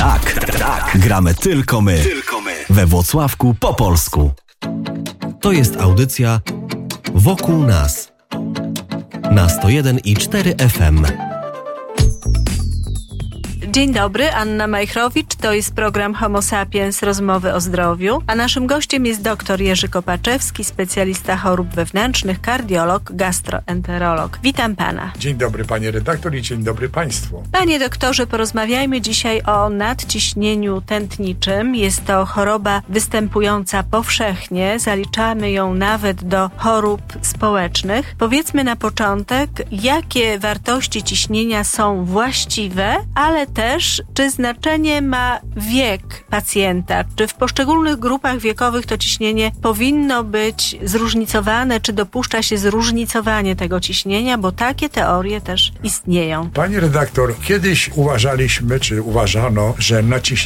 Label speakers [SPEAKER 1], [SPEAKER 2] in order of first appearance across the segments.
[SPEAKER 1] Tak. Gramy tylko my. We Włocławku po polsku. To jest audycja Wokół nas na 101,4 FM.
[SPEAKER 2] Dzień dobry, Anna Majchrowicz, to jest program Homo Sapiens, rozmowy o zdrowiu, a naszym gościem jest dr Jerzy Kopaczewski, specjalista chorób wewnętrznych, kardiolog, gastroenterolog. Witam pana.
[SPEAKER 3] Dzień dobry panie redaktor i dzień dobry państwu.
[SPEAKER 2] Panie doktorze, porozmawiajmy dzisiaj o nadciśnieniu tętniczym. Jest to choroba występująca powszechnie, zaliczamy ją nawet do chorób społecznych. Powiedzmy na początek, jakie wartości ciśnienia są właściwe, ale też czy znaczenie ma wiek pacjenta? Czy w poszczególnych grupach wiekowych to ciśnienie powinno być zróżnicowane? Czy dopuszcza się zróżnicowanie tego ciśnienia? Bo takie teorie też istnieją.
[SPEAKER 3] Pani redaktor, kiedyś uważaliśmy, czy uważano, że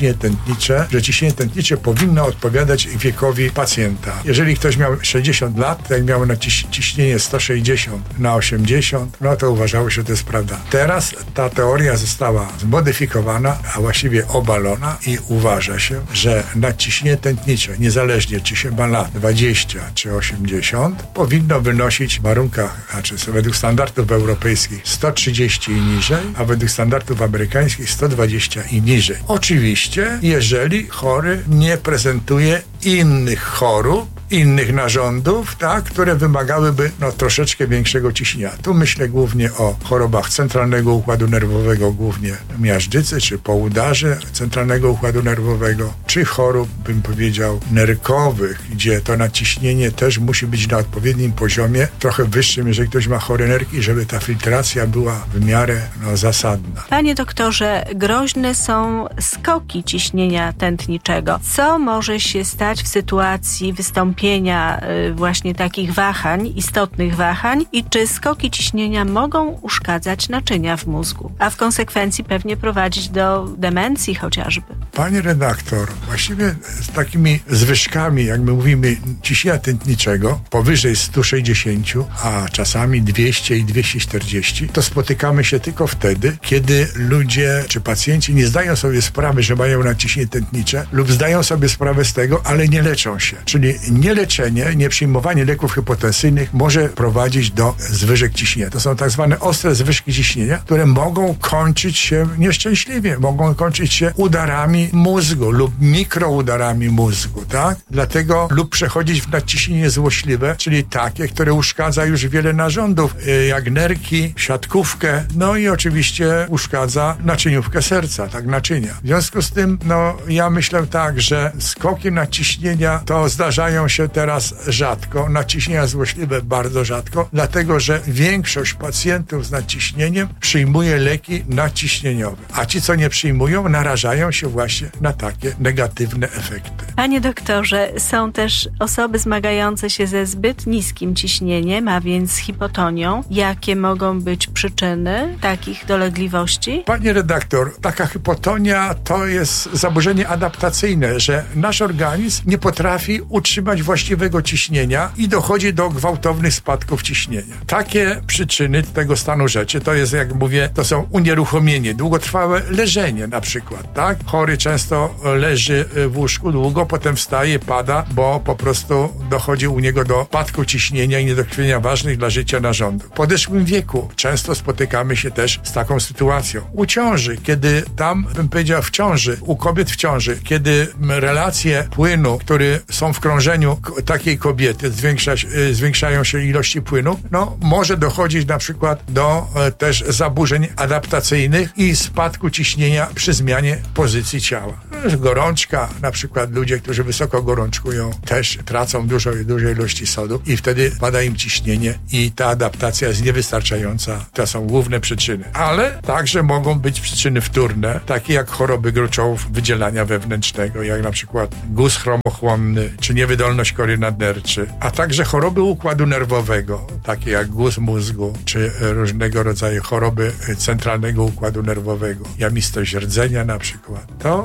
[SPEAKER 3] ciśnienie tętnicze powinno odpowiadać wiekowi pacjenta. Jeżeli ktoś miał 60 lat, jak miał ciśnienie 160 na 80, no to uważało się, że to jest prawda. Teraz ta teoria została zmodyfikowana, a właściwie obalona i uważa się, że nadciśnienie tętnicze, niezależnie czy się ma lat 20 czy 80, powinno wynosić w warunkach, według standardów europejskich 130 i niżej, a według standardów amerykańskich 120 i niżej. Oczywiście, jeżeli chory nie prezentuje innych chorób, innych narządów, które wymagałyby troszeczkę większego ciśnienia. Tu myślę głównie o chorobach centralnego układu nerwowego, głównie miażdżycy, czy po udarze centralnego układu nerwowego, czy chorób, bym powiedział, nerkowych, gdzie to nadciśnienie też musi być na odpowiednim poziomie, trochę wyższym, jeżeli ktoś ma chore nerki, żeby ta filtracja była w miarę zasadna.
[SPEAKER 2] Panie doktorze, groźne są skoki ciśnienia tętniczego. Co może się stać w sytuacji wystąpienia właśnie takich wahań, istotnych wahań, i czy skoki ciśnienia mogą uszkadzać naczynia w mózgu, a w konsekwencji pewnie prowadzić do demencji chociażby?
[SPEAKER 3] Panie redaktor, właściwie z takimi zwyżkami, jak my mówimy, ciśnienia tętniczego powyżej 160, a czasami 200 i 240, to spotykamy się tylko wtedy, kiedy ludzie czy pacjenci nie zdają sobie sprawy, że mają nadciśnienie tętnicze, lub zdają sobie sprawę z tego, ale nie leczą się. Czyli nieleczenie, nieprzyjmowanie leków hipotensyjnych może prowadzić do zwyżek ciśnienia. To są tak zwane ostre zwyżki ciśnienia, które mogą kończyć się nieszczęśliwie, mogą kończyć się udarami mózgu lub mikroudarami mózgu, Dlatego lub przechodzić w nadciśnienie złośliwe, czyli takie, które uszkadza już wiele narządów, jak nerki, siatkówkę, i oczywiście uszkadza naczyniówkę serca, naczynia. W związku z tym, ja myślę że skoki nadciśnienia to zdarzają się teraz rzadko, nadciśnienia złośliwe bardzo rzadko, dlatego, że większość pacjentów z nadciśnieniem przyjmuje leki nadciśnieniowe, a ci, co nie przyjmują, narażają się właśnie na takie negatywne efekty.
[SPEAKER 2] Panie doktorze, są też osoby zmagające się ze zbyt niskim ciśnieniem, a więc hipotonią. Jakie mogą być przyczyny takich dolegliwości?
[SPEAKER 3] Panie redaktor, taka hipotonia to jest zaburzenie adaptacyjne, że nasz organizm nie potrafi utrzymać właściwego ciśnienia i dochodzi do gwałtownych spadków ciśnienia. Takie przyczyny tego stanu rzeczy to jest, jak mówię, to są unieruchomienie, długotrwałe leżenie na przykład, Chory często leży w łóżku długo, potem wstaje, pada, bo po prostu dochodzi u niego do spadku ciśnienia i niedokrwienia ważnych dla życia narządów. W podeszłym wieku często spotykamy się też z taką sytuacją. U ciąży, kiedy bym powiedział u kobiet w ciąży, kiedy relacje płynu, które są w krążeniu takiej kobiety, zwiększają się ilości płynu, może dochodzić na przykład do też zaburzeń adaptacyjnych i spadku ciśnienia przy zmianie pozycji ciała. Gorączka, na przykład ludzie, którzy wysoko gorączkują, też tracą duże ilości sodu i wtedy pada im ciśnienie i ta adaptacja jest niewystarczająca. To są główne przyczyny. Ale także mogą być przyczyny wtórne, takie jak choroby gruczołów wydzielania wewnętrznego, jak na przykład guz chromochłonny, czy niewydolność kory nadnerczy, a także choroby układu nerwowego, takie jak guz mózgu, czy różnego rodzaju choroby centralnego układu nerwowego, jamistość rdzenia na przykład. To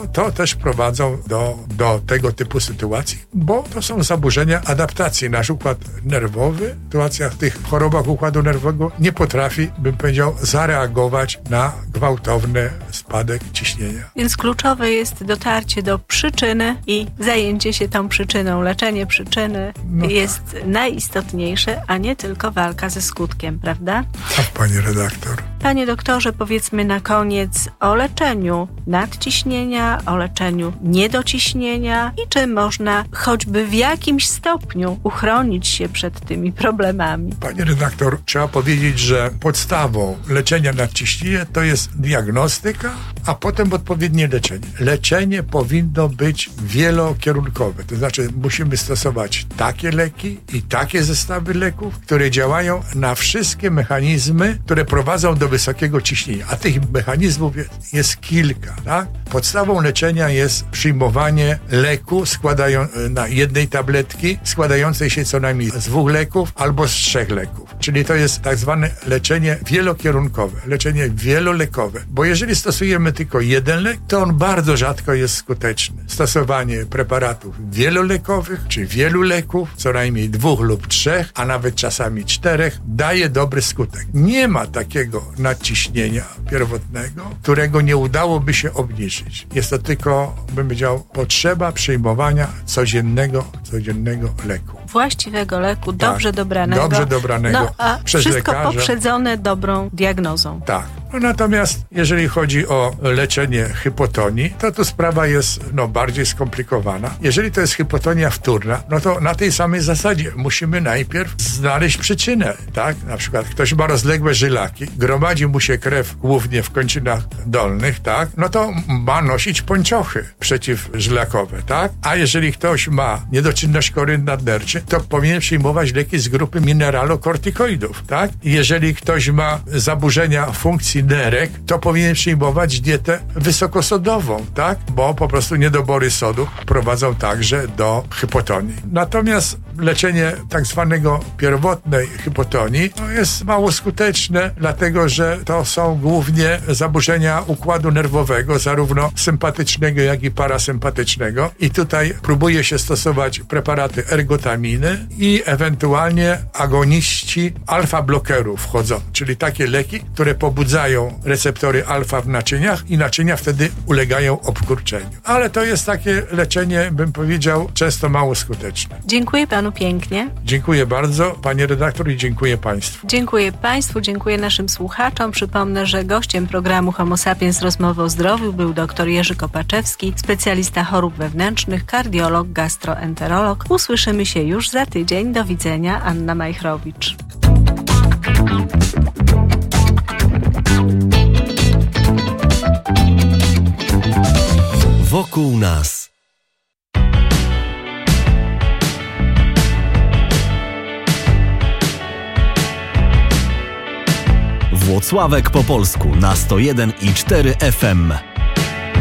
[SPEAKER 3] też prowadzą do tego typu sytuacji, bo to są zaburzenia adaptacji. Nasz układ nerwowy w sytuacjach tych chorobach układu nerwowego nie potrafi, bym powiedział, zareagować na gwałtowny spadek ciśnienia.
[SPEAKER 2] Więc kluczowe jest dotarcie do przyczyny i zajęcie się tą przyczyną. Leczenie przyczyny jest najistotniejsze, a nie tylko walka ze skutkiem, prawda?
[SPEAKER 3] Tak, pani redaktor.
[SPEAKER 2] Panie doktorze, powiedzmy na koniec o leczeniu nadciśnienia, o leczeniu niedociśnienia i czy można choćby w jakimś stopniu uchronić się przed tymi problemami.
[SPEAKER 3] Pani redaktor, trzeba powiedzieć, że podstawą leczenia nadciśnienia to jest diagnostyka, a potem odpowiednie leczenie. Leczenie powinno być wielokierunkowe, to znaczy musimy stosować takie leki i takie zestawy leków, które działają na wszystkie mechanizmy, które prowadzą do wysokiego ciśnienia, a tych mechanizmów jest kilka. Tak? Podstawą leczenia jest przyjmowanie leku na jednej tabletki, składającej się co najmniej z 2 leków albo z 3 leków. Czyli to jest tak zwane leczenie wielokierunkowe, leczenie wielolekowe, bo jeżeli stosujemy tylko jeden lek, to on bardzo rzadko jest skuteczny. Stosowanie preparatów wielolekowych, czy wielu leków, co najmniej 2 lub 3, a nawet czasami 4, daje dobry skutek. Nie ma takiego nadciśnienia pierwotnego, którego nie udałoby się obniżyć. Jest to tylko, bym powiedział, potrzeba przyjmowania codziennego leku.
[SPEAKER 2] Właściwego leku, dobrze dobranego. A
[SPEAKER 3] przez
[SPEAKER 2] wszystko
[SPEAKER 3] lekarza.
[SPEAKER 2] poprzedzone dobrą diagnozą.
[SPEAKER 3] Tak. Natomiast jeżeli chodzi o leczenie hypotonii, to sprawa jest bardziej skomplikowana. Jeżeli to jest hypotonia wtórna, to na tej samej zasadzie musimy najpierw znaleźć przyczynę, tak? Na przykład ktoś ma rozległe żylaki, gromadzi mu się krew głównie w kończynach dolnych, tak? To ma nosić pończochy przeciwżylakowe, tak? A jeżeli ktoś ma niedoczynność kory nadnerczy, to powinien przyjmować leki z grupy mineralokortykoidów, tak? Jeżeli ktoś ma zaburzenia funkcji nerek, to powinien przyjmować dietę wysokosodową, tak? Bo po prostu niedobory sodu prowadzą także do hypotonii. Natomiast leczenie tak zwanego pierwotnej hypotonii jest mało skuteczne, dlatego że to są głównie zaburzenia układu nerwowego, zarówno sympatycznego, jak i parasympatycznego. I tutaj próbuje się stosować preparaty ergotaminy i ewentualnie agoniści alfa-blokerów wchodzą, czyli takie leki, które pobudzają receptory alfa w naczyniach i naczynia wtedy ulegają obkurczeniu. Ale to jest takie leczenie, bym powiedział, często mało skuteczne.
[SPEAKER 2] Dziękuję panu pięknie.
[SPEAKER 3] Dziękuję bardzo, panie redaktor, i dziękuję państwu.
[SPEAKER 2] Dziękuję państwu, dziękuję naszym słuchaczom. Przypomnę, że gościem programu Homo Sapiens Rozmowy o zdrowiu był dr Jerzy Kopaczewski, specjalista chorób wewnętrznych, kardiolog, gastroenterolog. Usłyszymy się już za tydzień. Do widzenia, Anna Majchrowicz.
[SPEAKER 1] Wokół nas. Włocławek po polsku na 101,4 FM.